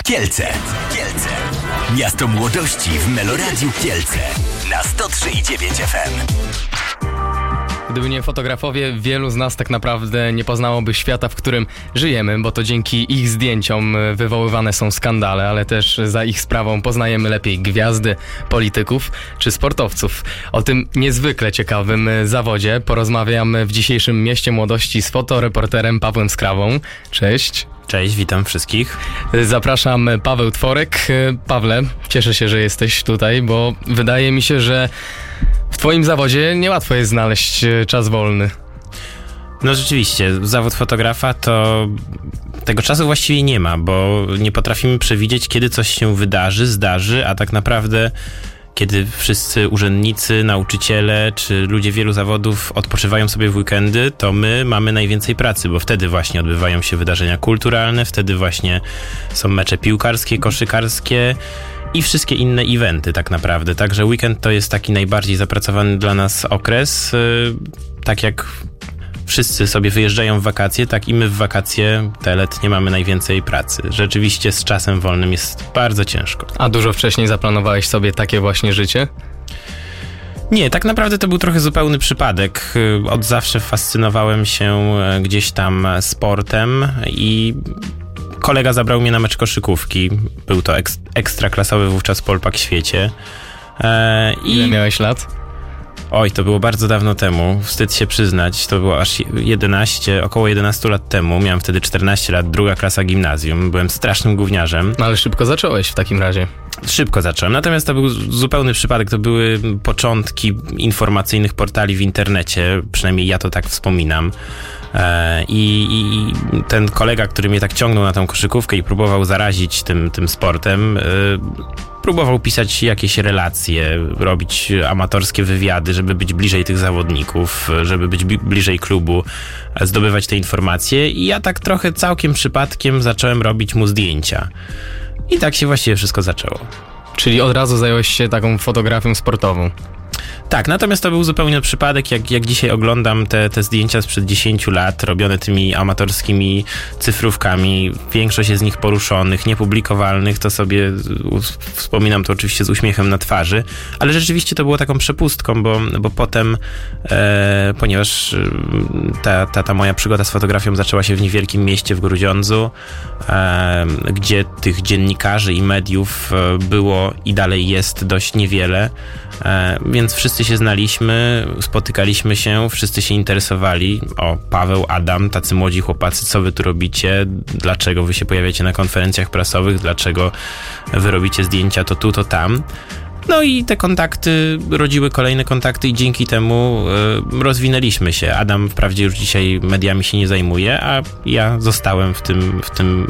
Kielce. Miasto młodości w Meloradiu Kielce na 103,9 FM. Gdyby nie fotografowie, wielu z nas tak naprawdę nie poznałoby świata, w którym żyjemy, bo to dzięki ich zdjęciom wywoływane są skandale, ale też za ich sprawą poznajemy lepiej gwiazdy, polityków czy sportowców. O tym niezwykle ciekawym zawodzie porozmawiamy w dzisiejszym Mieście Młodości z fotoreporterem Pawłem Skrawą. Cześć. Cześć, witam wszystkich. Zapraszam, Paweł Tworek. Pawle, cieszę się, że jesteś tutaj, bo wydaje mi się, że w twoim zawodzie niełatwo jest znaleźć czas wolny. No rzeczywiście, zawód fotografa to tego czasu właściwie nie ma, bo nie potrafimy przewidzieć, kiedy coś się zdarzy, a tak naprawdę kiedy wszyscy urzędnicy, nauczyciele czy ludzie wielu zawodów odpoczywają sobie w weekendy, to my mamy najwięcej pracy, bo wtedy właśnie odbywają się wydarzenia kulturalne, wtedy właśnie są mecze piłkarskie, koszykarskie i wszystkie inne eventy tak naprawdę. Także weekend to jest taki najbardziej zapracowany dla nas okres. Tak jak wszyscy sobie wyjeżdżają w wakacje, tak i my w wakacje te letnie mamy najwięcej pracy. Rzeczywiście z czasem wolnym jest bardzo ciężko. A dużo wcześniej zaplanowałeś sobie takie właśnie życie? Nie, tak naprawdę to był trochę zupełny przypadek. Od zawsze fascynowałem się gdzieś tam sportem i kolega zabrał mnie na mecz koszykówki. Był to ekstraklasowy wówczas Polpak świecie. Ile miałeś lat? Oj, to było bardzo dawno temu, wstyd się przyznać, to było aż około 11 lat temu, miałem wtedy 14 lat, druga klasa gimnazjum, byłem strasznym gówniarzem. No ale szybko zacząłeś w takim razie. Szybko zacząłem, natomiast to był zupełny przypadek, to były początki informacyjnych portali w internecie, przynajmniej ja to tak wspominam. I ten kolega, który mnie tak ciągnął na tą koszykówkę i próbował zarazić tym sportem, próbował pisać jakieś relacje, robić amatorskie wywiady, żeby być bliżej tych zawodników, żeby być bliżej klubu, zdobywać te informacje i ja tak trochę całkiem przypadkiem zacząłem robić mu zdjęcia. I tak się właściwie wszystko zaczęło. Czyli od razu zająłeś się taką fotografią sportową? Tak, natomiast to był zupełnie przypadek, jak dzisiaj oglądam te zdjęcia sprzed 10 lat, robione tymi amatorskimi cyfrówkami, większość jest z nich poruszonych, niepublikowalnych, to sobie wspominam to oczywiście z uśmiechem na twarzy, ale rzeczywiście to było taką przepustką, bo potem, ponieważ ta moja przygoda z fotografią zaczęła się w niewielkim mieście w Grudziądzu, gdzie tych dziennikarzy i mediów było i dalej jest dość niewiele, więc wszyscy się znaliśmy, spotykaliśmy się, wszyscy się interesowali. O, Paweł, Adam, tacy młodzi chłopacy, co wy tu robicie? Dlaczego wy się pojawiacie na konferencjach prasowych? Dlaczego wy robicie zdjęcia to tu, to tam? No i te kontakty rodziły kolejne kontakty i dzięki temu rozwinęliśmy się. Adam wprawdzie już dzisiaj mediami się nie zajmuje, a ja zostałem w tym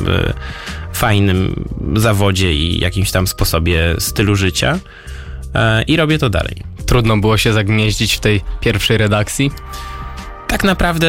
fajnym zawodzie i jakimś tam sposobie stylu życia i robię to dalej. Trudno było się zagnieździć w tej pierwszej redakcji? Tak naprawdę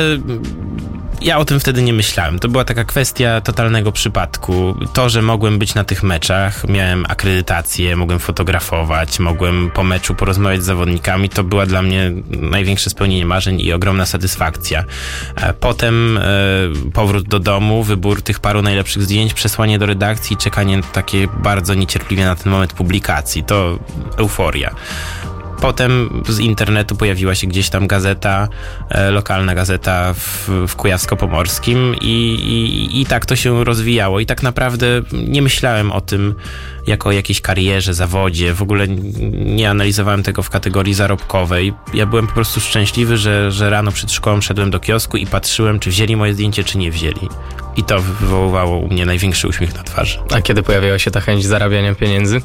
ja o tym wtedy nie myślałem. To była taka kwestia totalnego przypadku. To, że mogłem być na tych meczach, miałem akredytację, mogłem fotografować, mogłem po meczu porozmawiać z zawodnikami, to była dla mnie największe spełnienie marzeń i ogromna satysfakcja. Potem powrót do domu, wybór tych paru najlepszych zdjęć, przesłanie do redakcji, czekanie takie bardzo niecierpliwie na ten moment publikacji. To euforia. Potem z internetu pojawiła się gdzieś tam gazeta, lokalna gazeta w Kujawsko-Pomorskim i tak to się rozwijało. I tak naprawdę nie myślałem o tym jako o jakiejś karierze, zawodzie. W ogóle nie analizowałem tego w kategorii zarobkowej. Ja byłem po prostu szczęśliwy, że rano przed szkołą szedłem do kiosku i patrzyłem, czy wzięli moje zdjęcie, czy nie wzięli. I to wywoływało u mnie największy uśmiech na twarzy. A kiedy pojawiła się ta chęć zarabiania pieniędzy?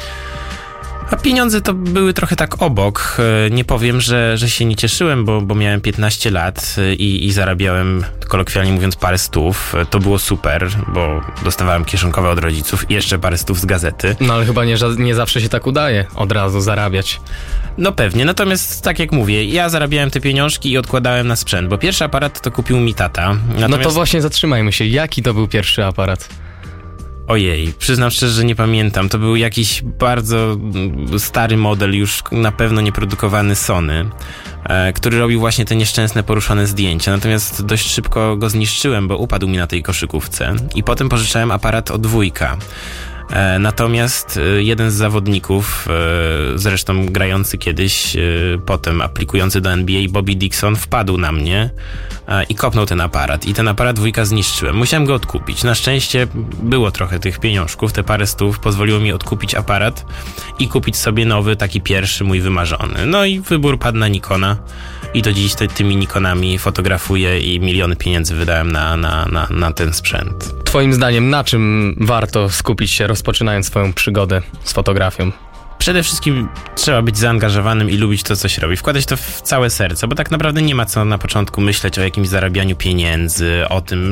A pieniądze to były trochę tak obok. Nie powiem, że się nie cieszyłem, bo miałem 15 lat i zarabiałem, kolokwialnie mówiąc, parę stów. To było super, bo dostawałem kieszonkowe od rodziców i jeszcze parę stów z gazety. No ale chyba nie zawsze się tak udaje od razu zarabiać. No pewnie, natomiast tak jak mówię, ja zarabiałem te pieniążki i odkładałem na sprzęt, bo pierwszy aparat to kupił mi tata. No to właśnie zatrzymajmy się. Jaki to był pierwszy aparat? Ojej, przyznam szczerze, że nie pamiętam. To był jakiś bardzo stary model, już na pewno nieprodukowany Sony, który robił właśnie te nieszczęsne, poruszone zdjęcia. Natomiast dość szybko go zniszczyłem, bo upadł mi na tej koszykówce. I potem pożyczałem aparat od wujka. Natomiast jeden z zawodników, zresztą grający kiedyś, potem aplikujący do NBA, Bobby Dixon, wpadł na mnie i kopnął ten aparat. I ten aparat wujka zniszczyłem. Musiałem go odkupić. Na szczęście było trochę tych pieniążków, te parę stów pozwoliło mi odkupić aparat i kupić sobie nowy, taki pierwszy, mój wymarzony. No i wybór padł na Nikona. I do dziś tymi Nikonami fotografuję i miliony pieniędzy wydałem na ten sprzęt. Twoim zdaniem na czym warto skupić się, rozpoczynając swoją przygodę z fotografią? Przede wszystkim trzeba być zaangażowanym i lubić to, co się robi. Wkładać to w całe serce, bo tak naprawdę nie ma co na początku myśleć o jakimś zarabianiu pieniędzy, o tym,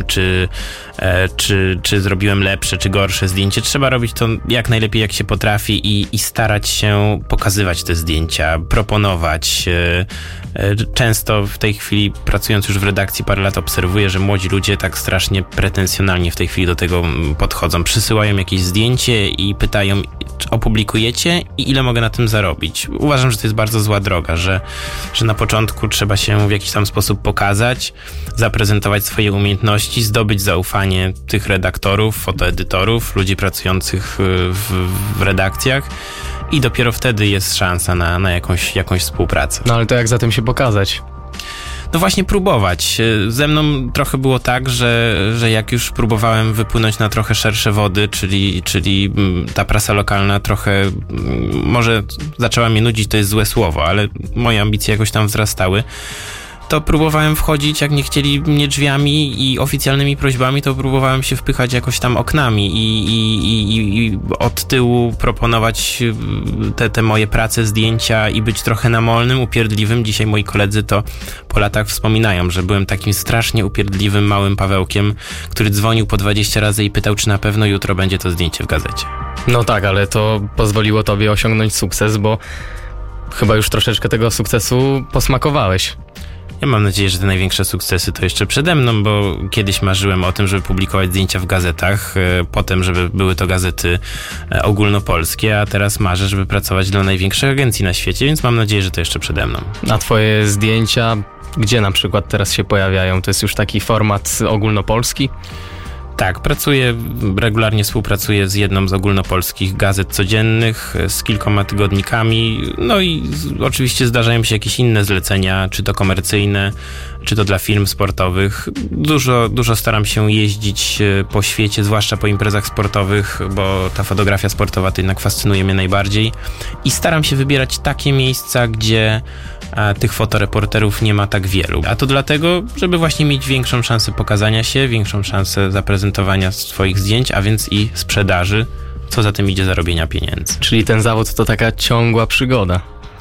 czy zrobiłem lepsze, czy gorsze zdjęcie. Trzeba robić to jak najlepiej, jak się potrafi i starać się pokazywać te zdjęcia, proponować. Często w tej chwili, pracując już w redakcji parę lat, obserwuję, że młodzi ludzie tak strasznie pretensjonalnie w tej chwili do tego podchodzą. Przysyłają jakieś zdjęcie i pytają, czy opublikujecie i ile mogę na tym zarobić. Uważam, że to jest bardzo zła droga, że na początku trzeba się w jakiś tam sposób pokazać, zaprezentować swoje umiejętności, zdobyć zaufanie tych redaktorów, fotoedytorów, ludzi pracujących w redakcjach i dopiero wtedy jest szansa na jakąś współpracę. No ale to jak zatem się pokazać? No właśnie próbować. Ze mną trochę było tak, że jak już próbowałem wypłynąć na trochę szersze wody, czyli ta prasa lokalna trochę, może zaczęła mnie nudzić, to jest złe słowo, ale moje ambicje jakoś tam wzrastały, to próbowałem wchodzić, jak nie chcieli mnie drzwiami i oficjalnymi prośbami, to próbowałem się wpychać jakoś tam oknami i od tyłu proponować te moje prace, zdjęcia i być trochę namolnym, upierdliwym. Dzisiaj moi koledzy to po latach wspominają, że byłem takim strasznie upierdliwym małym Pawełkiem, który dzwonił po 20 razy i pytał, czy na pewno jutro będzie to zdjęcie w gazecie. No tak, ale to pozwoliło tobie osiągnąć sukces, bo chyba już troszeczkę tego sukcesu posmakowałeś. Ja mam nadzieję, że te największe sukcesy to jeszcze przede mną, bo kiedyś marzyłem o tym, żeby publikować zdjęcia w gazetach, potem, żeby były to gazety ogólnopolskie, a teraz marzę, żeby pracować dla największych agencji na świecie, więc mam nadzieję, że to jeszcze przede mną. A twoje zdjęcia, gdzie na przykład teraz się pojawiają? To jest już taki format ogólnopolski? Tak, regularnie współpracuję z jedną z ogólnopolskich gazet codziennych, z kilkoma tygodnikami, no i oczywiście zdarzają się jakieś inne zlecenia, czy to komercyjne, czy to dla firm sportowych. Dużo staram się jeździć po świecie, zwłaszcza po imprezach sportowych, bo ta fotografia sportowa to jednak fascynuje mnie najbardziej i staram się wybierać takie miejsca, gdzie tych fotoreporterów nie ma tak wielu. A to dlatego, żeby właśnie mieć większą szansę pokazania się, większą szansę zaprezentowania swoich zdjęć, a więc i sprzedaży, co za tym idzie zarobienia pieniędzy. Czyli ten zawód to taka ciągła przygoda.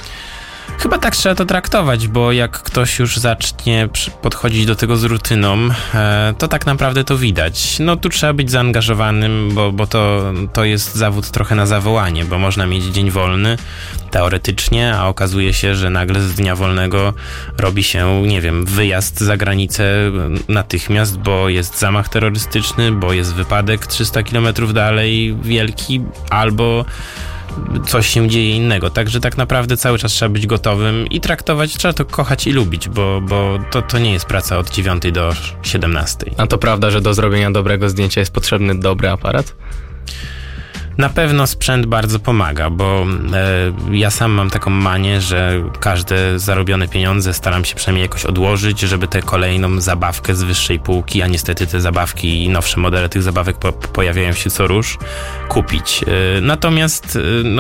Chyba tak trzeba to traktować, bo jak ktoś już zacznie podchodzić do tego z rutyną, to tak naprawdę to widać. No tu trzeba być zaangażowanym, bo to jest zawód trochę na zawołanie, bo można mieć dzień wolny teoretycznie, a okazuje się, że nagle z dnia wolnego robi się, nie wiem, wyjazd za granicę natychmiast, bo jest zamach terrorystyczny, bo jest wypadek 300 km dalej wielki, albo coś się dzieje innego. Także tak naprawdę cały czas trzeba być gotowym i traktować, trzeba to kochać i lubić, bo to nie jest praca od 9 do 17. A to prawda, że do zrobienia dobrego zdjęcia jest potrzebny dobry aparat? Na pewno sprzęt bardzo pomaga, bo ja sam mam taką manię, że każde zarobione pieniądze staram się przynajmniej jakoś odłożyć, żeby tę kolejną zabawkę z wyższej półki, a niestety te zabawki i nowsze modele tych zabawek pojawiają się co rusz, kupić. Natomiast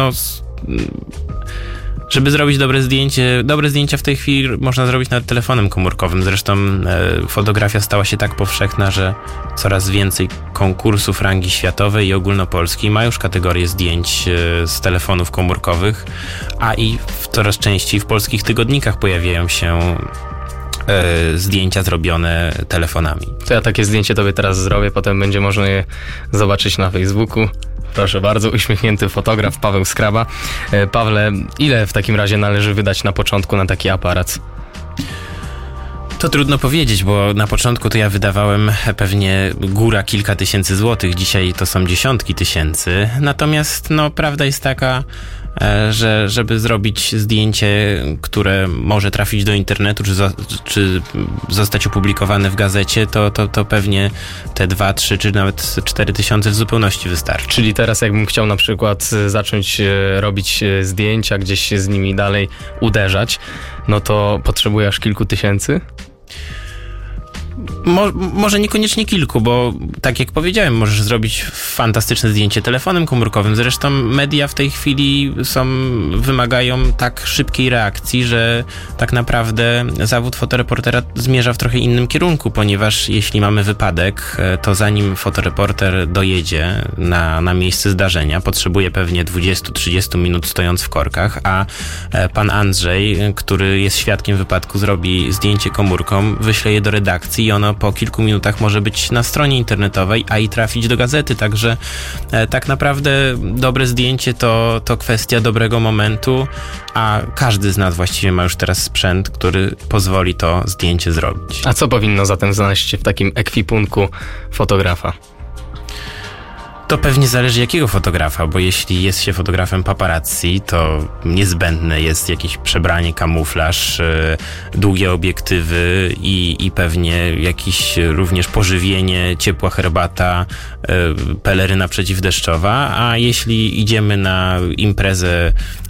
żeby zrobić dobre zdjęcia w tej chwili można zrobić nawet telefonem komórkowym. Zresztą fotografia stała się tak powszechna, że coraz więcej konkursów rangi światowej i ogólnopolskiej ma już kategorię zdjęć z telefonów komórkowych, a i coraz częściej w polskich tygodnikach pojawiają się zdjęcia zrobione telefonami. To ja takie zdjęcie tobie teraz zrobię, potem będzie można je zobaczyć na Facebooku. Proszę bardzo, uśmiechnięty fotograf Paweł Skraba. Pawle, ile w takim razie należy wydać na początku na taki aparat? To trudno powiedzieć, bo na początku to ja wydawałem pewnie góra kilka tysięcy złotych, dzisiaj to są dziesiątki tysięcy. Natomiast prawda jest taka, że żeby zrobić zdjęcie, które może trafić do internetu, czy zostać opublikowane w gazecie, to pewnie te 2, 3 czy nawet 4 tysiące w zupełności wystarczy. Czyli teraz jakbym chciał na przykład zacząć robić zdjęcia, gdzieś się z nimi dalej uderzać, no to potrzebuję aż kilku tysięcy? Może niekoniecznie kilku, bo tak jak powiedziałem, możesz zrobić fantastyczne zdjęcie telefonem komórkowym. Zresztą media w tej chwili wymagają tak szybkiej reakcji, że tak naprawdę zawód fotoreportera zmierza w trochę innym kierunku, ponieważ jeśli mamy wypadek, to zanim fotoreporter dojedzie na miejsce zdarzenia, potrzebuje pewnie 20-30 minut stojąc w korkach, a pan Andrzej, który jest świadkiem wypadku, zrobi zdjęcie komórką, wyśle je do redakcji i ono po kilku minutach może być na stronie internetowej, a i trafić do gazety, także tak naprawdę dobre zdjęcie to kwestia dobrego momentu, a każdy z nas właściwie ma już teraz sprzęt, który pozwoli to zdjęcie zrobić. A co powinno zatem znaleźć się w takim ekwipunku fotografa? To pewnie zależy jakiego fotografa, bo jeśli jest się fotografem paparazzi, to niezbędne jest jakieś przebranie, kamuflaż, długie obiektywy i pewnie jakieś również pożywienie, ciepła herbata, peleryna przeciwdeszczowa, a jeśli idziemy na imprezę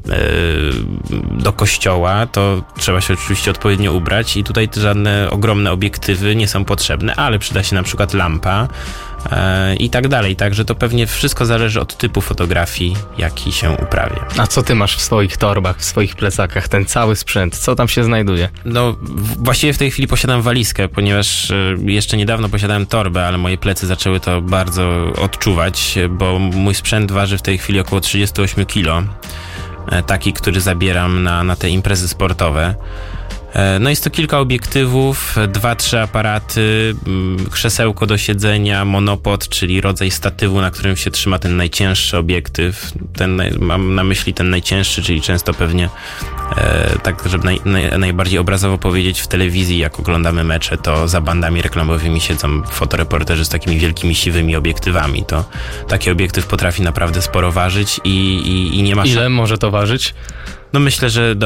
do kościoła, to trzeba się oczywiście odpowiednio ubrać i tutaj żadne ogromne obiektywy nie są potrzebne, ale przyda się na przykład lampa i tak dalej. Także to pewnie wszystko zależy od typu fotografii, jaki się uprawia. A co ty masz w swoich torbach, w swoich plecakach, ten cały sprzęt? Co tam się znajduje? Właściwie w tej chwili posiadam walizkę, ponieważ jeszcze niedawno posiadałem torbę, ale moje plecy zaczęły to bardzo odczuwać, bo mój sprzęt waży w tej chwili około 38 kg. Taki, który zabieram na te imprezy sportowe. Jest to kilka obiektywów, 2-3 aparaty, krzesełko do siedzenia, monopod, czyli rodzaj statywu, na którym się trzyma ten najcięższy obiektyw. Mam na myśli ten najcięższy, czyli często pewnie, tak żeby najbardziej obrazowo powiedzieć, w telewizji, jak oglądamy mecze, to za bandami reklamowymi siedzą fotoreporterzy z takimi wielkimi, siwymi obiektywami. To taki obiektyw potrafi naprawdę sporo ważyć i nie ma... Ile może to ważyć? Myślę, że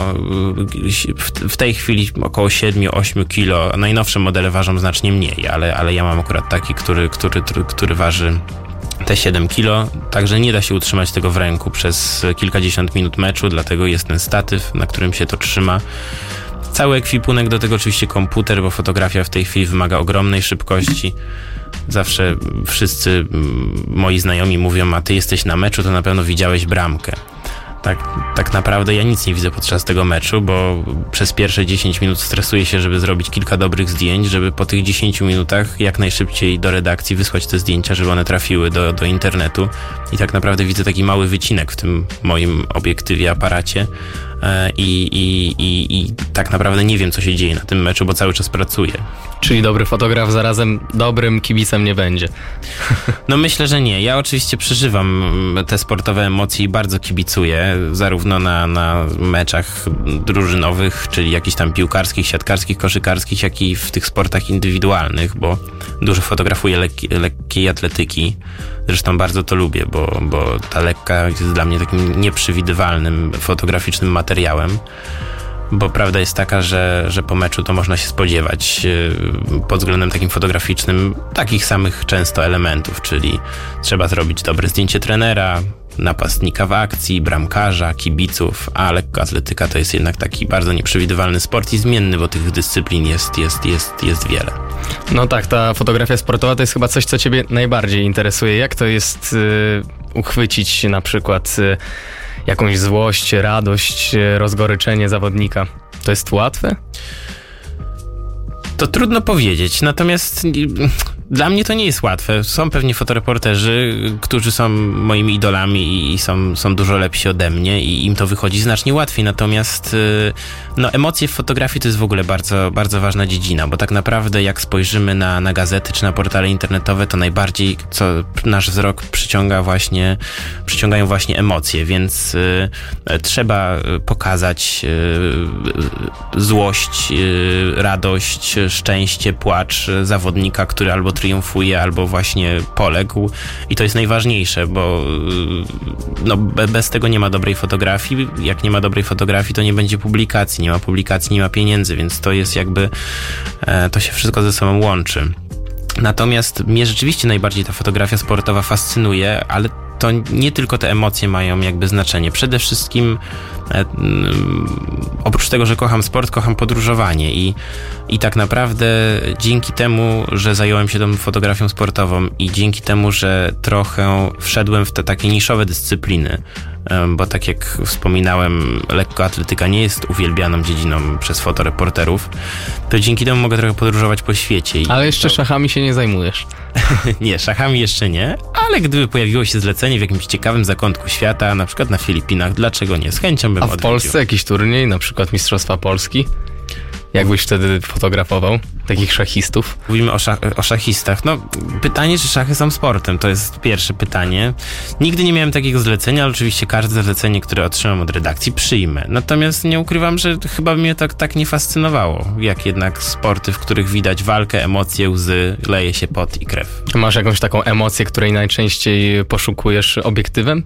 w tej chwili około 7-8 kilo. Najnowsze modele ważą znacznie mniej, ale ja mam akurat taki, który waży te 7 kilo, także nie da się utrzymać tego w ręku przez kilkadziesiąt minut meczu, dlatego jest ten statyw, na którym się to trzyma. Cały ekwipunek, do tego oczywiście komputer, bo fotografia w tej chwili wymaga ogromnej szybkości. Zawsze wszyscy moi znajomi mówią, a ty jesteś na meczu, to na pewno widziałeś bramkę. Tak naprawdę ja nic nie widzę podczas tego meczu, bo przez pierwsze 10 minut stresuję się, żeby zrobić kilka dobrych zdjęć, żeby po tych 10 minutach jak najszybciej do redakcji wysłać te zdjęcia, żeby one trafiły do internetu. I tak naprawdę widzę taki mały wycinek w tym moim obiektywie, aparacie i tak naprawdę nie wiem, co się dzieje na tym meczu, bo cały czas pracuję. Czyli dobry fotograf zarazem dobrym kibicem nie będzie. Myślę, że nie. Ja oczywiście przeżywam te sportowe emocje i bardzo kibicuję, zarówno na meczach drużynowych, czyli jakichś tam piłkarskich, siatkarskich, koszykarskich, jak i w tych sportach indywidualnych, bo dużo fotografuję lekkiej atletyki. Zresztą bardzo to lubię, bo ta lekka jest dla mnie takim nieprzewidywalnym fotograficznym materiałem. Bo prawda jest taka, że po meczu to można się spodziewać pod względem takim fotograficznym takich samych często elementów, czyli trzeba zrobić dobre zdjęcie trenera, napastnika w akcji, bramkarza, kibiców, a lekka atletyka to jest jednak taki bardzo nieprzewidywalny sport i zmienny, bo tych dyscyplin jest wiele. No tak, ta fotografia sportowa to jest chyba coś, co ciebie najbardziej interesuje. Jak to jest uchwycić na przykład jakąś złość, radość, rozgoryczenie zawodnika? To jest łatwe? To trudno powiedzieć, natomiast Dla mnie to nie jest łatwe. Są pewnie fotoreporterzy, którzy są moimi idolami i są dużo lepsi ode mnie i im to wychodzi znacznie łatwiej. Natomiast emocje w fotografii to jest w ogóle bardzo, bardzo ważna dziedzina, bo tak naprawdę jak spojrzymy na gazety czy na portale internetowe, to najbardziej co nasz wzrok przyciągają właśnie emocje, więc trzeba pokazać złość, radość, szczęście, płacz zawodnika, który albo triumfuje, albo właśnie poległ i to jest najważniejsze, bo bez tego nie ma dobrej fotografii. Jak nie ma dobrej fotografii, to nie będzie publikacji. Nie ma publikacji, nie ma pieniędzy, więc to jest jakby to się wszystko ze sobą łączy. Natomiast mnie rzeczywiście najbardziej ta fotografia sportowa fascynuje, ale to nie tylko te emocje mają jakby znaczenie. Przede wszystkim oprócz tego, że kocham sport, kocham podróżowanie i tak naprawdę dzięki temu, że zająłem się tą fotografią sportową i dzięki temu, że trochę wszedłem w te takie niszowe dyscypliny, bo tak jak wspominałem, lekkoatletyka nie jest uwielbianą dziedziną przez fotoreporterów, to dzięki temu mogę trochę podróżować po świecie. Ale jeszcze szachami się nie zajmujesz. Nie, szachami jeszcze nie, ale gdyby pojawiło się zlecenie w jakimś ciekawym zakątku świata, na przykład na Filipinach, dlaczego nie? Z chęcią bym odwiedził. A w Polsce jakiś turniej, na przykład Mistrzostwa Polski? Jakbyś wtedy fotografował takich szachistów? Mówimy o szachistach. Pytanie, czy szachy są sportem, to jest pierwsze pytanie. Nigdy nie miałem takiego zlecenia, ale oczywiście każde zlecenie, które otrzymam od redakcji, przyjmę. Natomiast nie ukrywam, że chyba mnie tak nie fascynowało, jak jednak sporty, w których widać walkę, emocje, łzy, leje się pot i krew. Masz jakąś taką emocję, której najczęściej poszukujesz obiektywem?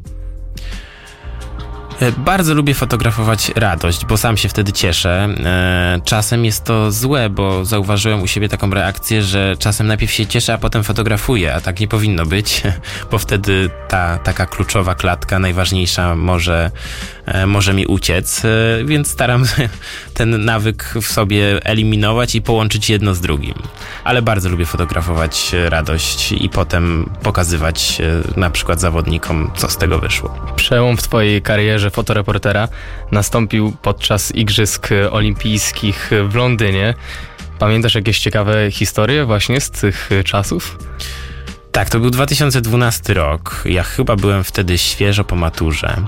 Bardzo lubię fotografować radość, bo sam się wtedy cieszę. Czasem jest to złe, bo zauważyłem u siebie taką reakcję, że czasem najpierw się cieszę, a potem fotografuję, a tak nie powinno być, bo wtedy ta taka kluczowa klatka, najważniejsza może mi uciec, więc staram się ten nawyk w sobie eliminować i połączyć jedno z drugim. Ale bardzo lubię fotografować radość i potem pokazywać na przykład zawodnikom, co z tego wyszło. Przełom w twojej karierze fotoreportera nastąpił podczas Igrzysk Olimpijskich w Londynie. Pamiętasz jakieś ciekawe historie właśnie z tych czasów? Tak, to był 2012 rok. Ja chyba byłem wtedy świeżo po maturze.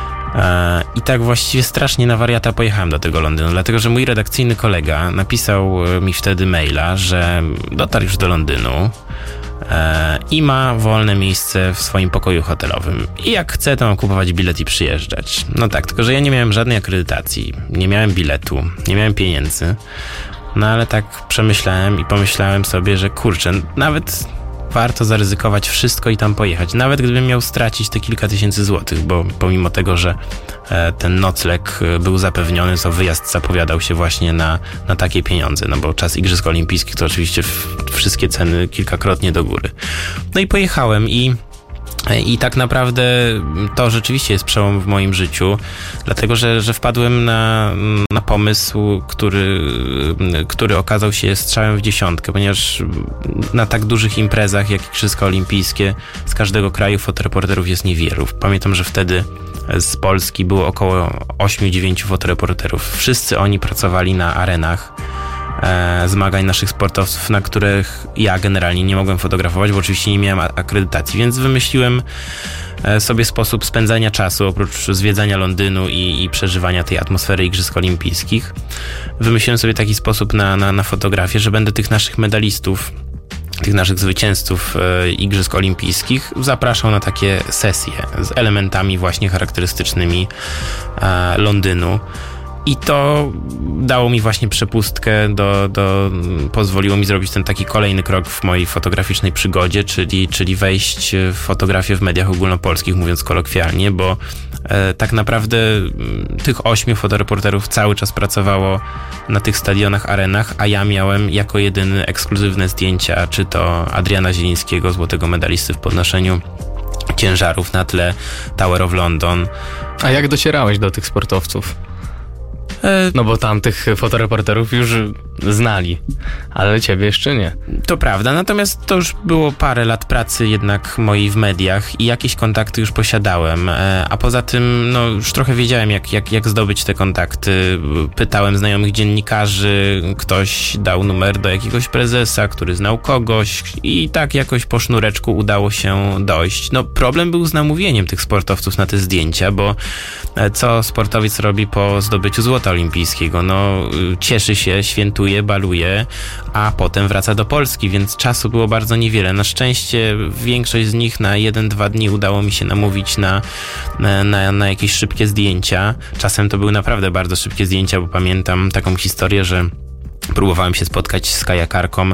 I tak właściwie strasznie na wariata pojechałem do tego Londynu, dlatego że mój redakcyjny kolega napisał mi wtedy maila, że dotarł już do Londynu i ma wolne miejsce w swoim pokoju hotelowym. I jak chce, to mam kupować bilet i przyjeżdżać. No tak, tylko że ja nie miałem żadnej akredytacji, nie miałem biletu, nie miałem pieniędzy. No ale tak przemyślałem i pomyślałem sobie, że kurczę, nawet warto zaryzykować wszystko i tam pojechać. Nawet gdybym miał stracić te kilka tysięcy złotych, bo pomimo tego, że ten nocleg był zapewniony, to wyjazd zapowiadał się właśnie na takie pieniądze, no bo czas Igrzysk Olimpijskich to oczywiście wszystkie ceny kilkakrotnie do góry. No i pojechałem i tak naprawdę to rzeczywiście jest przełom w moim życiu, dlatego że wpadłem na pomysł, który okazał się strzałem w dziesiątkę, ponieważ na tak dużych imprezach jak Igrzyska Olimpijskie z każdego kraju fotoreporterów jest niewielu. Pamiętam, że wtedy z Polski było około 8-9 fotoreporterów. Wszyscy oni pracowali na arenach zmagań naszych sportowców, na których ja generalnie nie mogłem fotografować, bo oczywiście nie miałem akredytacji, więc wymyśliłem sobie sposób spędzania czasu, oprócz zwiedzania Londynu i przeżywania tej atmosfery Igrzysk Olimpijskich. Wymyśliłem sobie taki sposób na fotografię, że będę tych naszych medalistów, tych naszych zwycięzców Igrzysk Olimpijskich zapraszał na takie sesje z elementami właśnie charakterystycznymi Londynu. I to dało mi właśnie przepustkę, pozwoliło mi zrobić ten taki kolejny krok w mojej fotograficznej przygodzie, czyli wejść w fotografię w mediach ogólnopolskich, mówiąc kolokwialnie, bo tak naprawdę tych 8 fotoreporterów cały czas pracowało na tych stadionach, arenach, a ja miałem jako jedyny ekskluzywne zdjęcia, czy to Adriana Zielińskiego, złotego medalisty w podnoszeniu ciężarów na tle Tower of London. A jak docierałeś do tych sportowców? No bo tam tych fotoreporterów już znali, ale ciebie jeszcze nie. To prawda, natomiast to już było parę lat pracy jednak mojej w mediach i jakieś kontakty już posiadałem, a poza tym no już trochę wiedziałem jak zdobyć te kontakty. Pytałem znajomych dziennikarzy, ktoś dał numer do jakiegoś prezesa, który znał kogoś i tak jakoś po sznureczku udało się dojść. No problem był z namówieniem tych sportowców na te zdjęcia, bo co sportowiec robi po zdobyciu złota olimpijskiego? No cieszy się, świętuje, baluje, a potem wraca do Polski, więc czasu było bardzo niewiele. Na szczęście większość z nich na 1-2 dni udało mi się namówić na jakieś szybkie zdjęcia. Czasem to były naprawdę bardzo szybkie zdjęcia, bo pamiętam taką historię, że próbowałem się spotkać z kajakarką,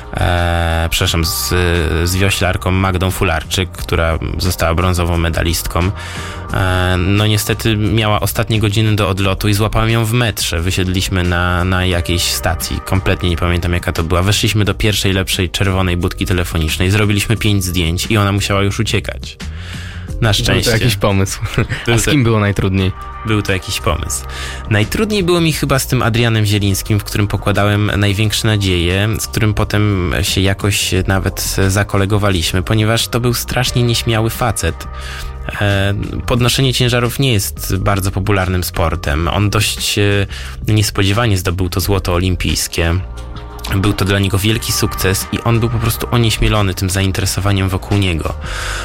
z wioślarką Magdą Fularczyk, która została brązową medalistką. No niestety miała ostatnie godziny do odlotu i złapałem ją w metrze. Wysiedliśmy na jakiejś stacji, kompletnie nie pamiętam jaka to była. Weszliśmy do pierwszej, lepszej czerwonej budki telefonicznej, zrobiliśmy 5 zdjęć i ona musiała już uciekać. Na szczęście. Był to jakiś pomysł. A z kim było najtrudniej? Był to jakiś pomysł. Najtrudniej było mi chyba z tym Adrianem Zielińskim, w którym pokładałem największe nadzieje, z którym potem się jakoś nawet zakolegowaliśmy, ponieważ to był strasznie nieśmiały facet. Podnoszenie ciężarów nie jest bardzo popularnym sportem. On dość niespodziewanie zdobył to złoto olimpijskie. Był to dla niego wielki sukces i on był po prostu onieśmielony tym zainteresowaniem wokół niego.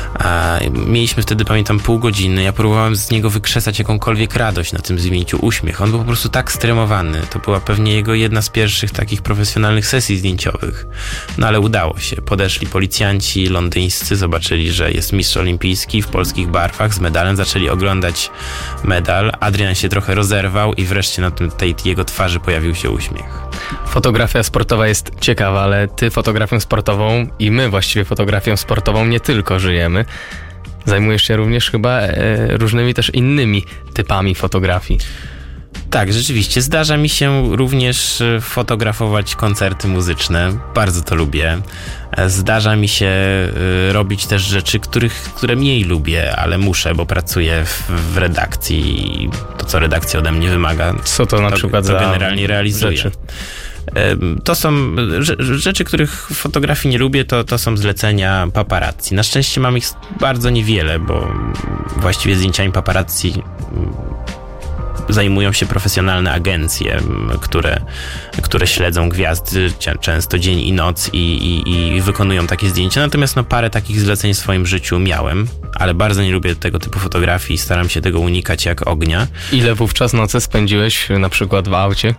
Mieliśmy wtedy, pamiętam, pół godziny. Ja próbowałem z niego wykrzesać jakąkolwiek radość na tym zdjęciu, uśmiech. On był po prostu tak stremowany. To była pewnie jego jedna z pierwszych takich profesjonalnych sesji zdjęciowych. No ale udało się. Podeszli policjanci londyńscy, zobaczyli, że jest mistrz olimpijski w polskich barwach z medalem. Zaczęli oglądać medal. Adrian się trochę rozerwał i wreszcie na tej jego twarzy pojawił się uśmiech. Fotografia sportowa jest ciekawa, ale ty fotografią sportową i my właściwie fotografią sportową nie tylko żyjemy. Zajmujesz się również chyba różnymi też innymi typami fotografii. Tak, rzeczywiście. Zdarza mi się również fotografować koncerty muzyczne. Bardzo to lubię. Zdarza mi się robić też rzeczy, które mniej lubię, ale muszę, bo pracuję w redakcji i to, co redakcja ode mnie wymaga, co to na przykład to za generalnie realizuję. Rzeczy? To są rzeczy, których fotografii nie lubię, to są zlecenia paparazzi. Na szczęście mam ich bardzo niewiele, bo właściwie zdjęciami paparazzi zajmują się profesjonalne agencje, które śledzą gwiazdy często dzień i noc i wykonują takie zdjęcia. Natomiast parę takich zleceń w swoim życiu miałem, ale bardzo nie lubię tego typu fotografii i staram się tego unikać jak ognia. Ile wówczas nocy spędziłeś na przykład w aucie?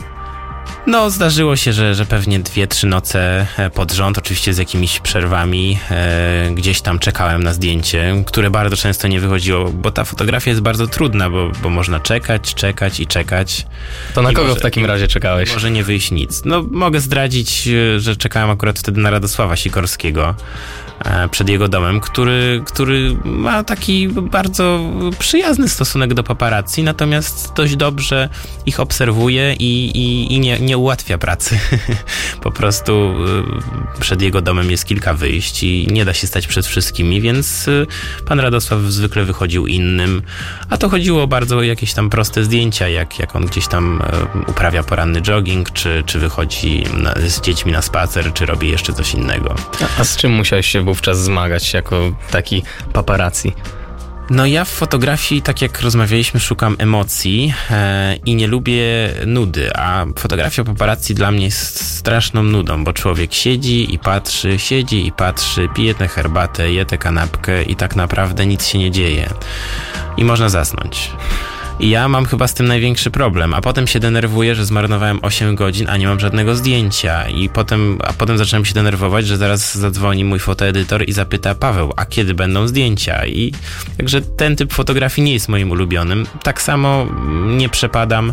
No, zdarzyło się, że pewnie 2-3 noce pod rząd, oczywiście z jakimiś przerwami, gdzieś tam czekałem na zdjęcie, które bardzo często nie wychodziło, bo ta fotografia jest bardzo trudna, bo można czekać. To na kogo w takim razie czekałeś? Może nie wyjść nic. No, mogę zdradzić, że czekałem akurat wtedy na Radosława Sikorskiego przed jego domem, który ma taki bardzo przyjazny stosunek do paparazzi, natomiast dość dobrze ich obserwuje i nie ułatwia pracy. Po prostu przed jego domem jest kilka wyjść i nie da się stać przed wszystkimi, więc pan Radosław zwykle wychodził innym, a to chodziło o bardzo jakieś tam proste zdjęcia, jak on gdzieś tam uprawia poranny jogging, czy wychodzi z dziećmi na spacer, czy robi jeszcze coś innego. A z czym musiałeś się wówczas zmagać jako taki paparazzi? No ja w fotografii, tak jak rozmawialiśmy, szukam emocji i nie lubię nudy, a fotografia paparazzi dla mnie jest straszną nudą, bo człowiek siedzi i patrzy, pije tę herbatę, je tę kanapkę i tak naprawdę nic się nie dzieje. I można zasnąć. I ja mam chyba z tym największy problem, a potem się denerwuję, że zmarnowałem 8 godzin, a nie mam żadnego zdjęcia. A potem zacząłem się denerwować, że zaraz zadzwoni mój fotoedytor i zapyta: Paweł, a kiedy będą zdjęcia? I także ten typ fotografii nie jest moim ulubionym. Tak samo nie przepadam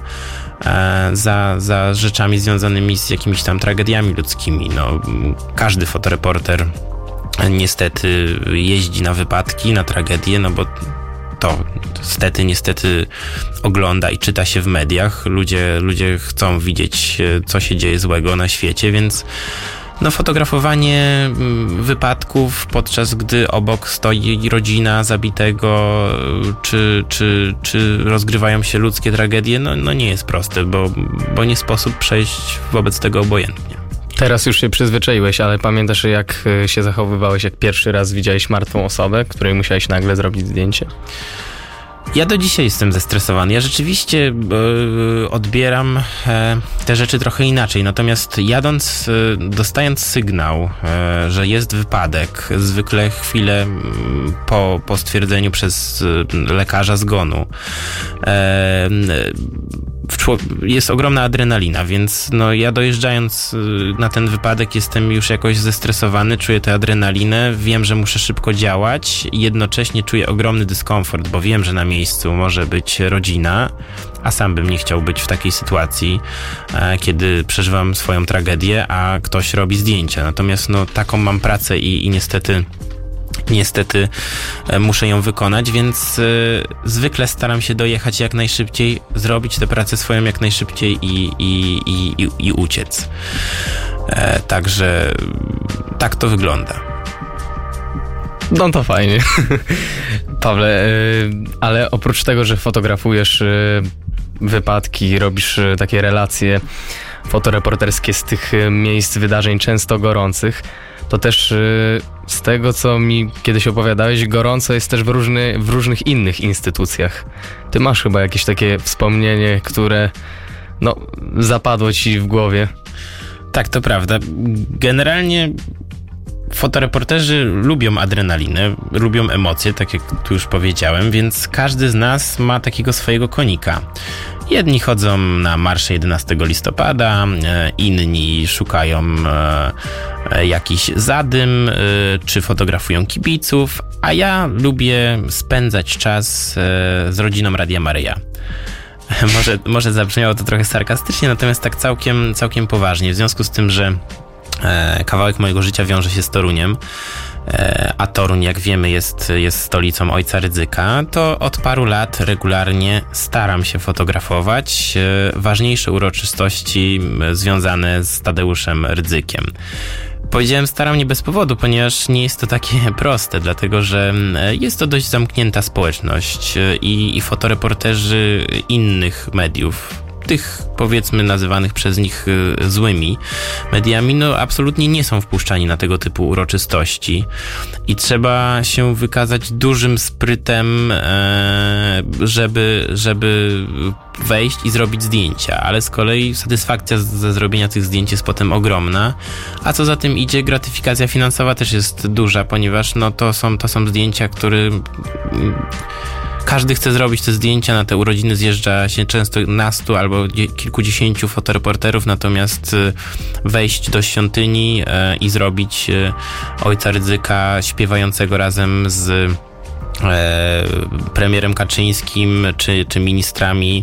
za rzeczami związanymi z jakimiś tam tragediami ludzkimi. No, każdy fotoreporter niestety jeździ na wypadki, na tragedie, no bo to niestety ogląda i czyta się w mediach. Ludzie chcą widzieć, co się dzieje złego na świecie, więc No, fotografowanie wypadków, podczas gdy obok stoi rodzina zabitego, czy rozgrywają się ludzkie tragedie, no nie jest proste, bo nie sposób przejść wobec tego obojętnie. Teraz już się przyzwyczaiłeś, ale pamiętasz, jak się zachowywałeś, jak pierwszy raz widziałeś martwą osobę, której musiałeś nagle zrobić zdjęcie? Ja do dzisiaj jestem zestresowany. Ja rzeczywiście odbieram te rzeczy trochę inaczej. Natomiast jadąc, dostając sygnał, że jest wypadek, zwykle chwilę po stwierdzeniu przez lekarza zgonu, jest ogromna adrenalina, więc no, ja dojeżdżając na ten wypadek jestem już jakoś zestresowany, czuję tę adrenalinę, wiem, że muszę szybko działać i jednocześnie czuję ogromny dyskomfort, bo wiem, że na miejscu może być rodzina, a sam bym nie chciał być w takiej sytuacji, kiedy przeżywam swoją tragedię, a ktoś robi zdjęcia. Natomiast no, taką mam pracę i niestety muszę ją wykonać, więc zwykle staram się dojechać jak najszybciej, zrobić tę pracę swoją jak najszybciej i uciec. Także tak to wygląda. No to fajnie. Pawle, ale oprócz tego, że fotografujesz wypadki, robisz takie relacje fotoreporterskie z tych miejsc wydarzeń często gorących, to też z tego, co mi kiedyś opowiadałeś, gorąco jest też w różnych innych instytucjach. Ty masz chyba jakieś takie wspomnienie, które zapadło ci w głowie. Tak, to prawda. Generalnie fotoreporterzy lubią adrenalinę, lubią emocje, tak jak tu już powiedziałem, więc każdy z nas ma takiego swojego konika. Jedni chodzą na marsze 11 listopada, inni szukają jakiś zadym, czy fotografują kibiców, a ja lubię spędzać czas z rodziną Radia Maryja. Może zabrzmiało to trochę sarkastycznie, natomiast tak całkiem poważnie, w związku z tym, że kawałek mojego życia wiąże się z Toruniem, a Toruń, jak wiemy, jest stolicą ojca Rydzyka, to od paru lat regularnie staram się fotografować ważniejsze uroczystości związane z Tadeuszem Rydzykiem. Powiedziałem staram nie bez powodu, ponieważ nie jest to takie proste, dlatego że jest to dość zamknięta społeczność i fotoreporterzy innych mediów, tych powiedzmy nazywanych przez nich złymi mediami, absolutnie nie są wpuszczani na tego typu uroczystości i trzeba się wykazać dużym sprytem, żeby wejść i zrobić zdjęcia, ale z kolei satysfakcja ze zrobienia tych zdjęć jest potem ogromna, a co za tym idzie, gratyfikacja finansowa też jest duża, ponieważ to są zdjęcia, które każdy chce zrobić te zdjęcia, na te urodziny zjeżdża się często 100 albo kilkudziesięciu fotoreporterów, natomiast wejść do świątyni i zrobić ojca Rydzyka śpiewającego razem z premierem Kaczyńskim czy ministrami,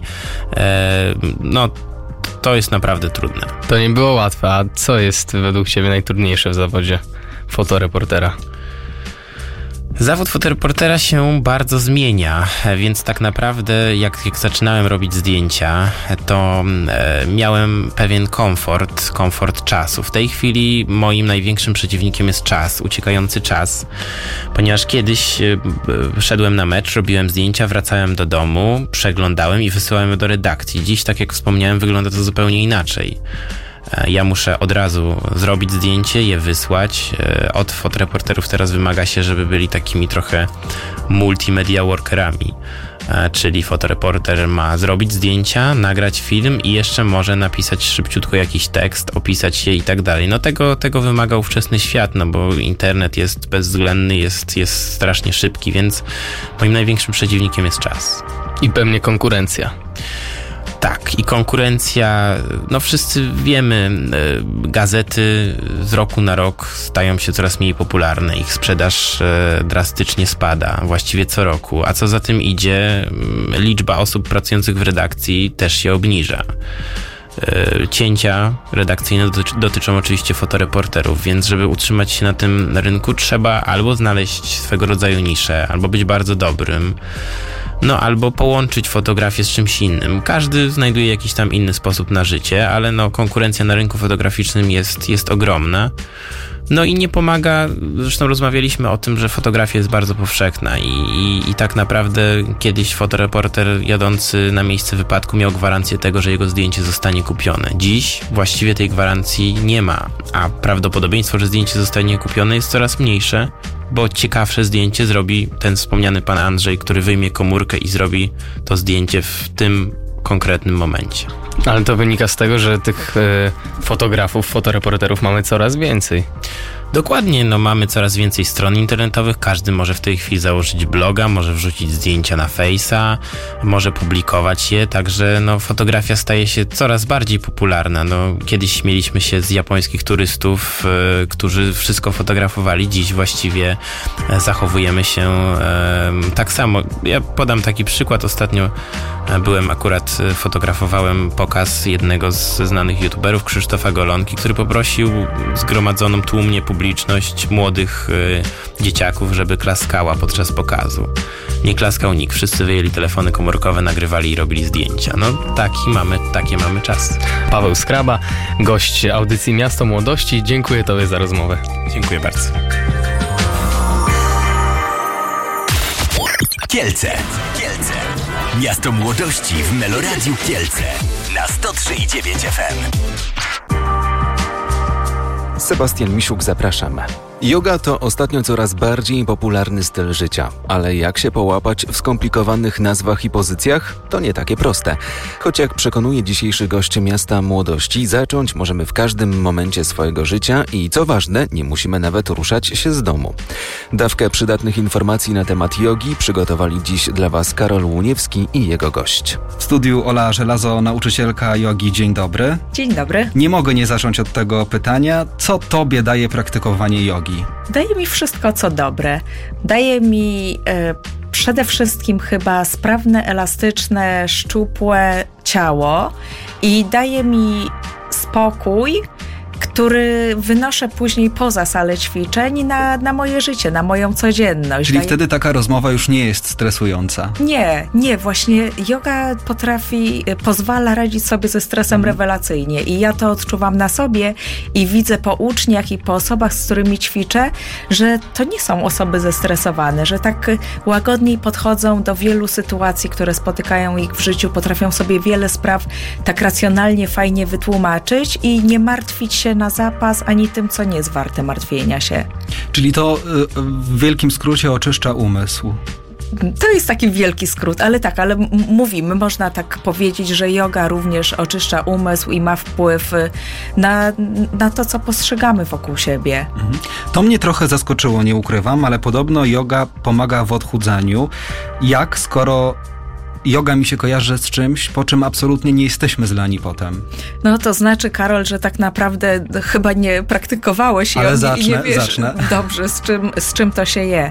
to jest naprawdę trudne. To nie było łatwe, a co jest według ciebie najtrudniejsze w zawodzie fotoreportera? Zawód fotoreportera się bardzo zmienia, więc tak naprawdę jak zaczynałem robić zdjęcia, to miałem pewien komfort czasu. W tej chwili moim największym przeciwnikiem jest czas, uciekający czas, ponieważ kiedyś szedłem na mecz, robiłem zdjęcia, wracałem do domu, przeglądałem i wysyłałem je do redakcji. Dziś, tak jak wspomniałem, wygląda to zupełnie inaczej. Ja muszę od razu zrobić zdjęcie, je wysłać. Od fotoreporterów teraz wymaga się, żeby byli takimi trochę multimedia workerami. Czyli fotoreporter ma zrobić zdjęcia, nagrać film i jeszcze może napisać szybciutko jakiś tekst, opisać je i tak dalej. Tego wymagał ówczesny świat, bo internet jest bezwzględny, jest strasznie szybki, więc moim największym przeciwnikiem jest czas. I pewnie konkurencja. Tak, i konkurencja, wszyscy wiemy, gazety z roku na rok stają się coraz mniej popularne, ich sprzedaż drastycznie spada, właściwie co roku, a co za tym idzie, liczba osób pracujących w redakcji też się obniża. Cięcia redakcyjne dotyczą oczywiście fotoreporterów, więc żeby utrzymać się na tym rynku, trzeba albo znaleźć swego rodzaju niszę, albo być bardzo dobrym, no albo połączyć fotografię z czymś innym. Każdy znajduje jakiś tam inny sposób na życie, ale no konkurencja na rynku fotograficznym jest ogromna. No i nie pomaga, zresztą rozmawialiśmy o tym, że fotografia jest bardzo powszechna i tak naprawdę kiedyś fotoreporter jadący na miejsce wypadku miał gwarancję tego, że jego zdjęcie zostanie kupione. Dziś właściwie tej gwarancji nie ma, a prawdopodobieństwo, że zdjęcie zostanie kupione jest coraz mniejsze, bo ciekawsze zdjęcie zrobi ten wspomniany pan Andrzej, który wyjmie komórkę i zrobi to zdjęcie w tym konkretnym momencie. Ale to wynika z tego, że tych fotografów, fotoreporterów mamy coraz więcej. Dokładnie, no mamy coraz więcej stron internetowych, każdy może w tej chwili założyć bloga, może wrzucić zdjęcia na Face'a, może publikować je, także no fotografia staje się coraz bardziej popularna. No kiedyś śmieliśmy się z japońskich turystów, którzy wszystko fotografowali, dziś właściwie zachowujemy się tak samo. Ja podam taki przykład, ostatnio fotografowałem pokaz jednego ze znanych youtuberów, Krzysztofa Golonki, który poprosił zgromadzoną tłumnie publiczność młodych dzieciaków, żeby klaskała podczas pokazu. Nie klaskał nikt, wszyscy wyjęli telefony komórkowe, nagrywali i robili zdjęcia. No takie mamy czas. Paweł Skraba, gość audycji Miasto Młodości. Dziękuję Tobie za rozmowę. Dziękuję bardzo. Kielce. Miasto Młodości w Meloradiu Kielce na 103,9 FM. Sebastian Misiuk, zapraszam. Yoga to ostatnio coraz bardziej popularny styl życia, ale jak się połapać w skomplikowanych nazwach i pozycjach? To nie takie proste. Choć jak przekonuje dzisiejszy gość Miasta Młodości, zacząć możemy w każdym momencie swojego życia i co ważne, nie musimy nawet ruszać się z domu. Dawkę przydatnych informacji na temat jogi przygotowali dziś dla Was Karol Łuniewski i jego gość. W studiu Ola Żelazo, nauczycielka jogi. Dzień dobry. Dzień dobry. Nie mogę nie zacząć od tego pytania, co Tobie daje praktykowanie jogi? Daje mi wszystko, co dobre. Daje mi przede wszystkim chyba sprawne, elastyczne, szczupłe ciało i daje mi spokój, który wynoszę później poza salę ćwiczeń na moje życie, na moją codzienność. Czyli wtedy taka rozmowa już nie jest stresująca? Nie, właśnie yoga pozwala radzić sobie ze stresem rewelacyjnie i ja to odczuwam na sobie i widzę po uczniach i po osobach, z którymi ćwiczę, że to nie są osoby zestresowane, że tak łagodniej podchodzą do wielu sytuacji, które spotykają ich w życiu, potrafią sobie wiele spraw tak racjonalnie, fajnie wytłumaczyć i nie martwić się na zapas, ani tym, co nie jest warte martwienia się. Czyli to w wielkim skrócie oczyszcza umysł. To jest taki wielki skrót, ale mówimy, można tak powiedzieć, że yoga również oczyszcza umysł i ma wpływ na to, co postrzegamy wokół siebie. To mnie trochę zaskoczyło, nie ukrywam, ale podobno yoga pomaga w odchudzaniu. Jak, skoro yoga mi się kojarzy z czymś, po czym absolutnie nie jesteśmy zlani potem? No to znaczy, Karol, że tak naprawdę chyba nie praktykowałeś ale jogi i nie wiesz zacznę. Dobrze, z czym to się je.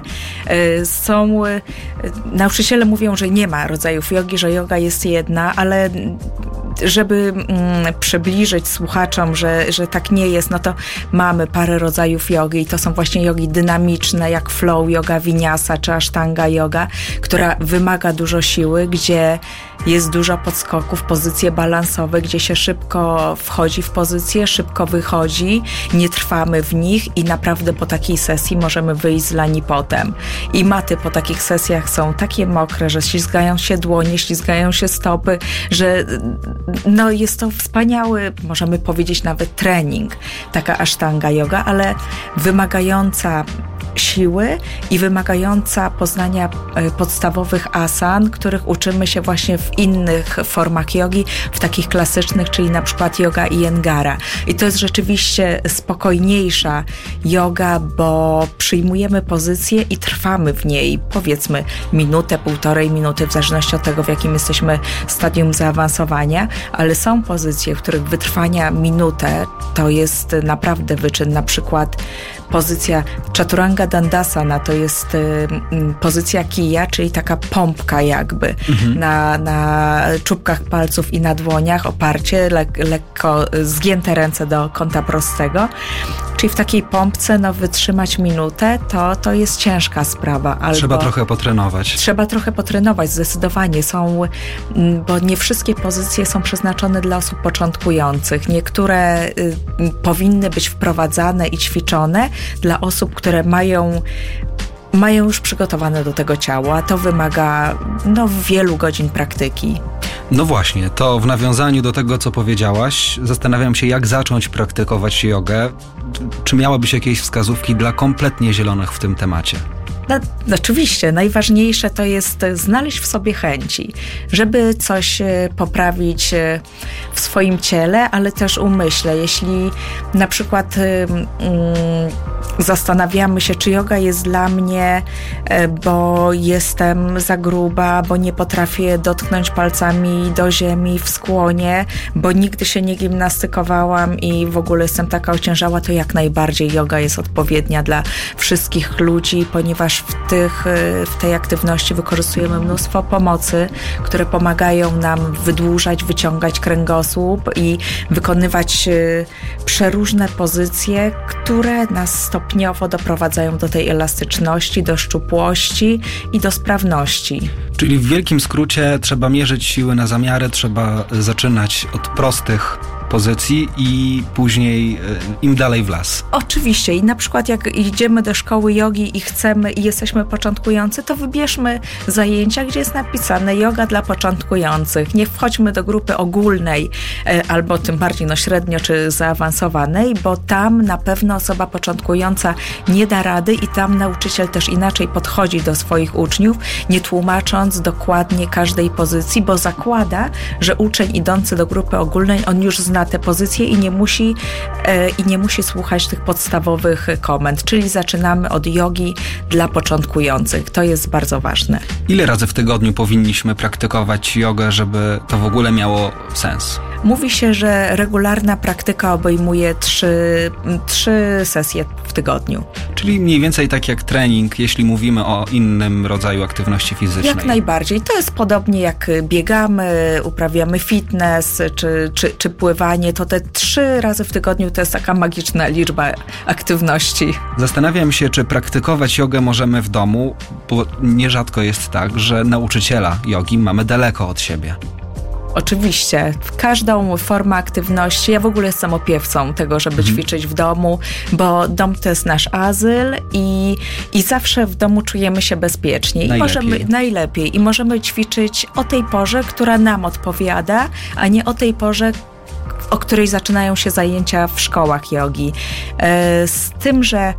Nauczyciele mówią, że nie ma rodzajów jogi, że yoga jest jedna, ale żeby przybliżyć słuchaczom, że tak nie jest, no to mamy parę rodzajów jogi i to są właśnie jogi dynamiczne, jak flow yoga, vinyasa czy ashtanga yoga, która wymaga dużo siły, gdzie jest dużo podskoków, pozycje balansowe, gdzie się szybko wchodzi w pozycję, szybko wychodzi, nie trwamy w nich i naprawdę po takiej sesji możemy wyjść zlani potem. I maty po takich sesjach są takie mokre, że ślizgają się dłonie, ślizgają się stopy, że no jest to wspaniały, możemy powiedzieć nawet trening, taka ashtanga yoga, ale wymagająca siły i wymagająca poznania podstawowych asan, których uczymy się właśnie w innych formach jogi, w takich klasycznych, czyli na przykład yoga Iyengara. I to jest rzeczywiście spokojniejsza yoga, bo przyjmujemy pozycję i trwamy w niej, powiedzmy minutę, półtorej minuty, w zależności od tego, w jakim jesteśmy stadium zaawansowania, ale są pozycje, w których wytrwania minutę to jest naprawdę wyczyn. Na przykład pozycja Chaturanga Dandasana to jest pozycja kija, czyli taka pompka jakby na czubkach palców i na dłoniach, oparcie, lekko zgięte ręce do kąta prostego Czyli w takiej pompce wytrzymać minutę, to jest ciężka sprawa. Trzeba trochę potrenować. Trzeba trochę potrenować, zdecydowanie. Bo nie wszystkie pozycje są przeznaczone dla osób początkujących. Niektóre powinny być wprowadzane i ćwiczone dla osób, które mają już przygotowane do tego ciała. To wymaga wielu godzin praktyki. No właśnie, to w nawiązaniu do tego, co powiedziałaś, zastanawiam się, jak zacząć praktykować jogę. Czy miałabyś jakieś wskazówki dla kompletnie zielonych w tym temacie? Oczywiście, najważniejsze to jest znaleźć w sobie chęci, żeby coś poprawić w swoim ciele, ale też umyśle. Jeśli na przykład zastanawiamy się, czy joga jest dla mnie, bo jestem za gruba, bo nie potrafię dotknąć palcami do ziemi w skłonie, bo nigdy się nie gimnastykowałam i w ogóle jestem taka ociężała, to jak najbardziej joga jest odpowiednia dla wszystkich ludzi, ponieważ w tej aktywności wykorzystujemy mnóstwo pomocy, które pomagają nam wydłużać, wyciągać kręgosłup i wykonywać przeróżne pozycje, które nas stopniowo doprowadzają do tej elastyczności, do szczupłości i do sprawności. Czyli w wielkim skrócie trzeba mierzyć siły na zamiary, trzeba zaczynać od prostych pozycji i później im dalej w las. Oczywiście i na przykład jak idziemy do szkoły jogi i chcemy i jesteśmy początkujący, to wybierzmy zajęcia, gdzie jest napisane joga dla początkujących. Nie wchodźmy do grupy ogólnej albo tym bardziej średnio czy zaawansowanej, bo tam na pewno osoba początkująca nie da rady i tam nauczyciel też inaczej podchodzi do swoich uczniów, nie tłumacząc dokładnie każdej pozycji, bo zakłada, że uczeń idący do grupy ogólnej, on już zna te pozycje i nie musi słuchać tych podstawowych komend, czyli zaczynamy od jogi dla początkujących. To jest bardzo ważne. Ile razy w tygodniu powinniśmy praktykować jogę, żeby to w ogóle miało sens? Mówi się, że regularna praktyka obejmuje 3 sesje w tygodniu. Czyli mniej więcej tak jak trening, jeśli mówimy o innym rodzaju aktywności fizycznej. Jak najbardziej. To jest podobnie jak biegamy, uprawiamy fitness czy pływanie. To te 3 razy w tygodniu to jest taka magiczna liczba aktywności. Zastanawiam się, czy praktykować jogę możemy w domu, bo nierzadko jest tak, że nauczyciela jogi mamy daleko od siebie. Oczywiście, każdą formę aktywności, ja w ogóle jestem opiewcą tego, żeby ćwiczyć w domu, bo dom to jest nasz azyl i zawsze w domu czujemy się bezpiecznie. Najlepiej. I możemy ćwiczyć o tej porze, która nam odpowiada, a nie o tej porze, o której zaczynają się zajęcia w szkołach jogi. Z tym, że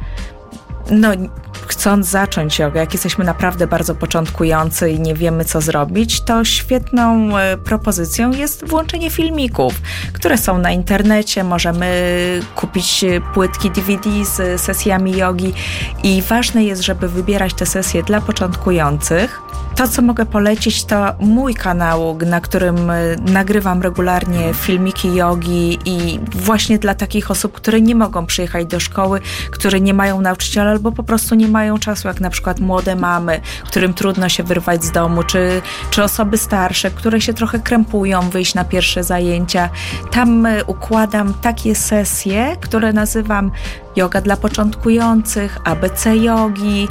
chcąc zacząć jogę, jak jesteśmy naprawdę bardzo początkujący i nie wiemy, co zrobić, to świetną propozycją jest włączenie filmików, które są na internecie. Możemy kupić płytki DVD z sesjami jogi i ważne jest, żeby wybierać te sesje dla początkujących. To, co mogę polecić, to mój kanał, na którym nagrywam regularnie filmiki jogi i właśnie dla takich osób, które nie mogą przyjechać do szkoły, które nie mają nauczyciela albo po prostu nie mają czasu, jak na przykład młode mamy, którym trudno się wyrwać z domu, czy osoby starsze, które się trochę krępują wyjść na pierwsze zajęcia. Tam układam takie sesje, które nazywam joga dla początkujących, ABC jogi,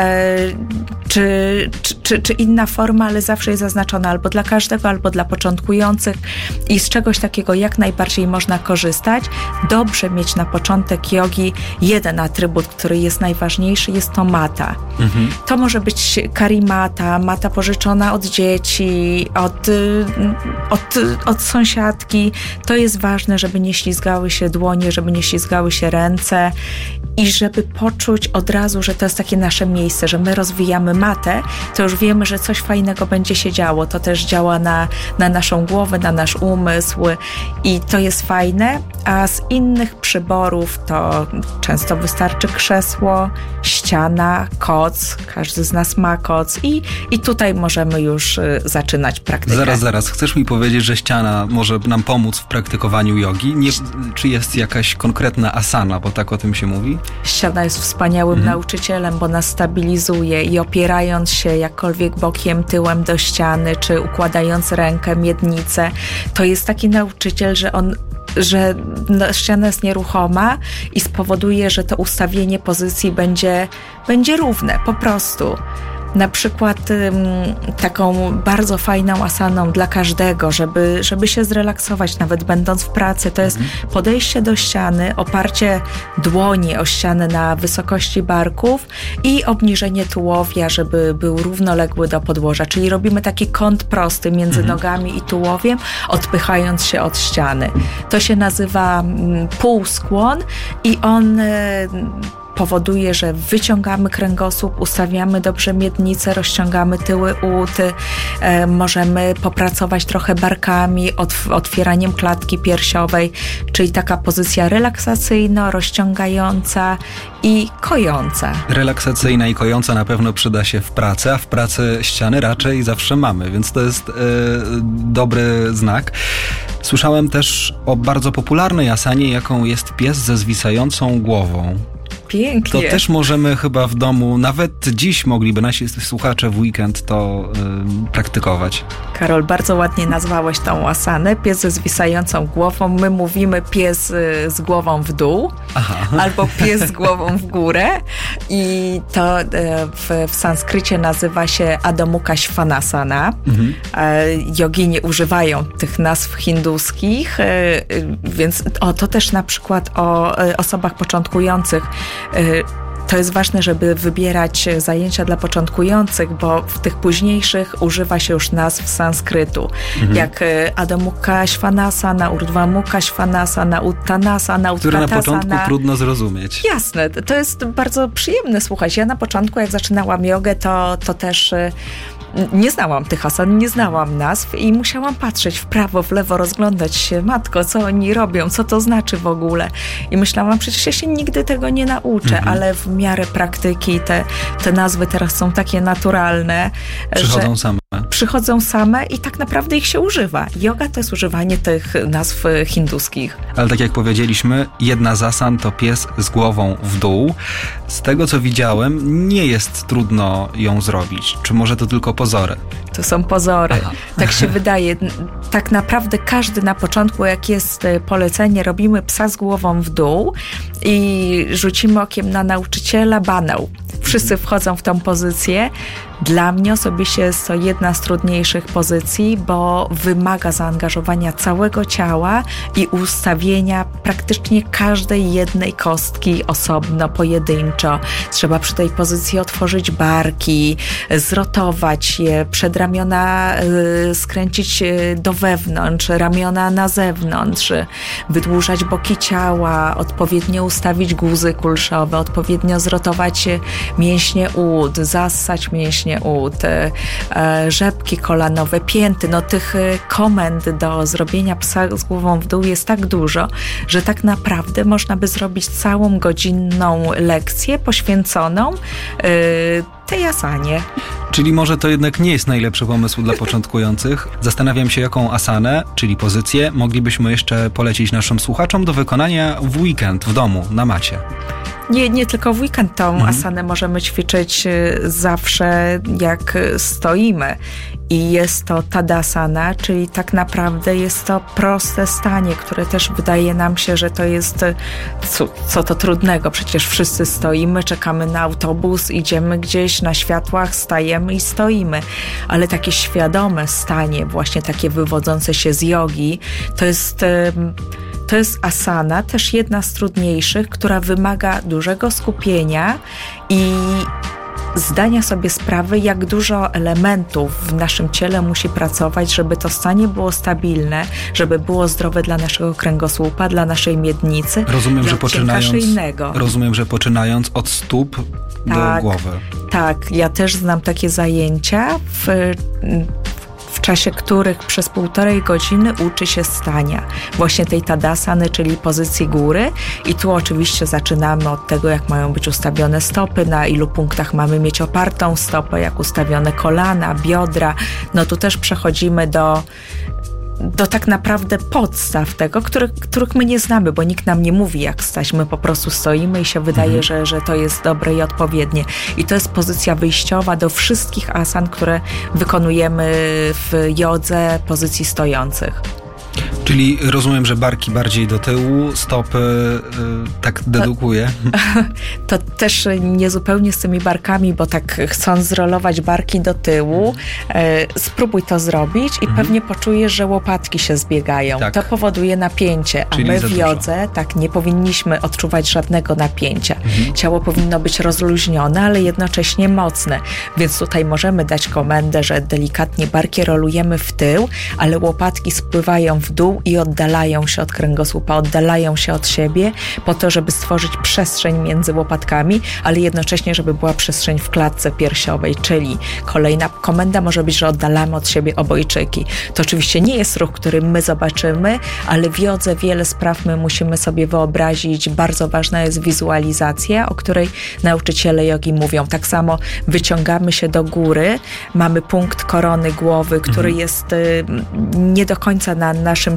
czy inna forma, ale zawsze jest zaznaczona albo dla każdego, albo dla początkujących i z czegoś takiego jak najbardziej można korzystać. Dobrze mieć na początek jogi jeden atrybut, który jest najważniejszy, jest to mata. To może być karimata, mata pożyczona od dzieci, od sąsiadki. To jest ważne, żeby nie ślizgały się dłonie, żeby nie ślizgały się ręce i żeby poczuć od razu, że to jest takie nasze miejsce, że my rozwijamy matę, to już wiemy, że coś fajnego będzie się działo. To też działa na naszą głowę, na nasz umysł i to jest fajne, a z innych przyborów to często wystarczy krzesło, ściana, koc. Każdy z nas ma koc i tutaj możemy już zaczynać praktykę. Zaraz. Chcesz mi powiedzieć, że ściana może nam pomóc w praktykowaniu jogi? Czy jest jakaś konkretna asana, bo tak o tym się mówi? Ściana jest wspaniałym nauczycielem, bo nas stabilizuje i opierając się jakkolwiek bokiem, tyłem do ściany, czy układając rękę, miednicę, to jest taki nauczyciel, że on że ściana jest nieruchoma i spowoduje, że to ustawienie pozycji będzie równe, po prostu. Na przykład taką bardzo fajną asaną dla każdego, żeby się zrelaksować, nawet będąc w pracy, to jest podejście do ściany, oparcie dłoni o ścianę na wysokości barków i obniżenie tułowia, żeby był równoległy do podłoża. Czyli robimy taki kąt prosty między nogami i tułowiem, odpychając się od ściany. To się nazywa półskłon i on powoduje, że wyciągamy kręgosłup, ustawiamy dobrze miednicę, rozciągamy tyły ud, możemy popracować trochę barkami, otwieraniem klatki piersiowej, czyli taka pozycja relaksacyjna, rozciągająca i kojąca. Relaksacyjna i kojąca na pewno przyda się w pracy, a w pracy ściany raczej zawsze mamy, więc to jest dobry znak. Słyszałem też o bardzo popularnej asanie, jaką jest pies ze zwisającą głową. Pięknie. To też możemy chyba w domu, nawet dziś mogliby nasi słuchacze w weekend to praktykować. Karol, bardzo ładnie nazwałeś tą asanę. Pies ze zwisającą głową. My mówimy pies z głową w dół. Aha. Albo pies z głową w górę. I to w sanskrycie nazywa się Adho Mukha Svanasana. Jogini używają tych nazw hinduskich, więc to też na przykład o osobach początkujących. To jest ważne, żeby wybierać zajęcia dla początkujących, bo w tych późniejszych używa się już nazw sanskrytu, jak Adho Mukha Svanasana, Urdhva Mukha Svanasana, Uttanasana, które na początku trudno zrozumieć. Jasne, to jest bardzo przyjemne słuchać. Ja na początku, jak zaczynałam jogę, to też nie znałam tych asan, nie znałam nazw i musiałam patrzeć w prawo, w lewo, rozglądać się, matko, co oni robią, co to znaczy w ogóle. I myślałam, przecież ja się nigdy tego nie nauczę, ale w miarę praktyki te nazwy teraz są takie naturalne, przychodzą same i tak naprawdę ich się używa. Yoga to jest używanie tych nazw hinduskich. Ale tak jak powiedzieliśmy, jedna z asan to pies z głową w dół. Z tego, co widziałem, nie jest trudno ją zrobić. Czy może to tylko pozory? To są pozory. Aha. Tak się wydaje. Tak naprawdę każdy na początku, jak jest polecenie, robimy psa z głową w dół i rzucimy okiem na nauczyciela, banał. Wszyscy wchodzą w tą pozycję. Dla mnie osobiście jest to jedna z trudniejszych pozycji, bo wymaga zaangażowania całego ciała i ustawienia praktycznie każdej jednej kostki osobno, pojedynczo. Trzeba przy tej pozycji otworzyć barki, zrotować je, przedramiona skręcić do wewnątrz, ramiona na zewnątrz, wydłużać boki ciała, odpowiednio ustawić guzy kulszowe, odpowiednio zrotować mięśnie ud, zassać mięśnie ud, rzepki kolanowe, pięty. No tych komend do zrobienia psa z głową w dół jest tak dużo, że tak naprawdę można by zrobić całą godzinną lekcję poświęconą tej asanie. Czyli może to jednak nie jest najlepszy pomysł dla początkujących. Zastanawiam się, jaką asanę, czyli pozycję, moglibyśmy jeszcze polecić naszym słuchaczom do wykonania w weekend, w domu, na macie. Nie tylko w weekend tą asanę możemy ćwiczyć zawsze, jak stoimy. I jest to Tadasana, czyli tak naprawdę jest to proste stanie, które też wydaje nam się, że to jest co to trudnego. Przecież wszyscy stoimy, czekamy na autobus, idziemy gdzieś na światłach, stajemy i stoimy. Ale takie świadome stanie, właśnie takie wywodzące się z jogi, to jest asana, też jedna z trudniejszych, która wymaga dużego skupienia i zdania sobie sprawy, jak dużo elementów w naszym ciele musi pracować, żeby to stanie było stabilne, żeby było zdrowe dla naszego kręgosłupa, dla naszej miednicy, Rozumiem, że poczynając od stóp do głowy. Tak, ja też znam takie zajęcia, w czasie których przez 1,5 godziny uczy się stania. Właśnie tej Tadasany, czyli pozycji góry. I tu oczywiście zaczynamy od tego, jak mają być ustawione stopy, na ilu punktach mamy mieć opartą stopę, jak ustawione kolana, biodra. No tu też przechodzimy do tak naprawdę podstaw tego, których my nie znamy, bo nikt nam nie mówi, jak stać. My po prostu stoimy i się wydaje, że to jest dobre i odpowiednie. I to jest pozycja wyjściowa do wszystkich asan, które wykonujemy w jodze, pozycji stojących. Czyli rozumiem, że barki bardziej do tyłu, stopy tak dedukuje. To też niezupełnie z tymi barkami, bo tak chcąc zrolować barki do tyłu, spróbuj to zrobić i pewnie poczujesz, że łopatki się zbiegają. Tak. To powoduje napięcie, a Czyli my za w dużo. jodze nie powinniśmy odczuwać żadnego napięcia. Ciało powinno być rozluźnione, ale jednocześnie mocne. Więc tutaj możemy dać komendę, że delikatnie barki rolujemy w tył, ale łopatki spływają w dół i oddalają się od kręgosłupa, oddalają się od siebie po to, żeby stworzyć przestrzeń między łopatkami, ale jednocześnie, żeby była przestrzeń w klatce piersiowej, czyli kolejna komenda może być, że oddalamy od siebie obojczyki. To oczywiście nie jest ruch, który my zobaczymy, ale w jodze wiele spraw my musimy sobie wyobrazić. Bardzo ważna jest wizualizacja, o której nauczyciele jogi mówią. Tak samo wyciągamy się do góry, mamy punkt korony głowy, który jest nie do końca na naszym